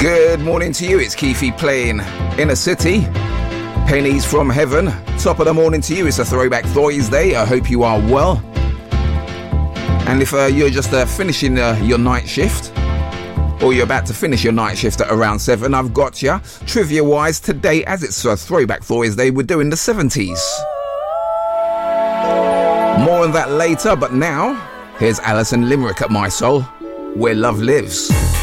Good morning to you, it's Keefy playing Inner City, Pennies from Heaven. Top of the morning to you, it's a Throwback Thursday. I hope you are well. And if you're just finishing your night shift, or you're about to finish your night shift at around 7, I've got you. Trivia-wise, today, as it's a Throwback Thursday, we're doing the 70s. More on that later, but now, here's Alison Limerick at My Soul, Where Love Lives.